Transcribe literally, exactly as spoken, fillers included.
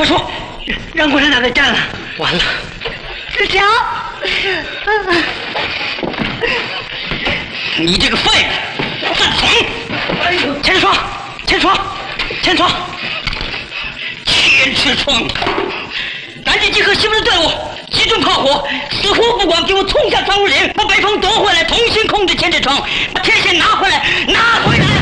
说， 让共产党给占了， 完了！ 志强， 你这个废物，犯蠢！ 哎呦， 千霜，千霜，千霜，千尺霜！赶紧集合西门的队伍，集中炮火，死活不管，给我冲下张如岭，把北方夺回来，重新控制千尺霜，把天线拿回来，拿回来！